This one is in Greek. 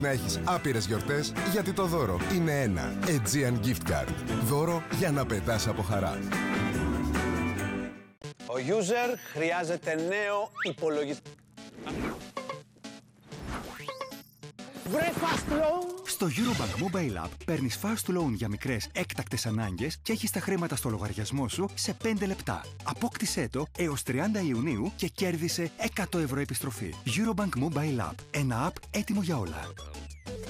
Να έχεις άπειρες γιορτές, γιατί το δώρο είναι ένα Aegean Gift Card. Δώρο για να πετάς από χαρά. Ο user χρειάζεται νέο υπολογιστή. Βρε fast loan! Στο Eurobank Mobile App παίρνεις fast loan για μικρές έκτακτες ανάγκες και έχεις τα χρήματα στο λογαριασμό σου σε 5 λεπτά. Απόκτησέ το έως 30 Ιουνίου και κέρδισε 100 ευρώ επιστροφή. Eurobank Mobile App. Ένα app έτοιμο για όλα.